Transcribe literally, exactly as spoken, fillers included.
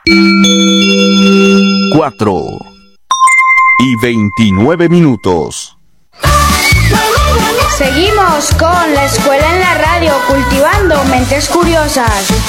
Cuatro y veintinueve minutos. Seguimos con la escuela en la radio, cultivando mentes curiosas.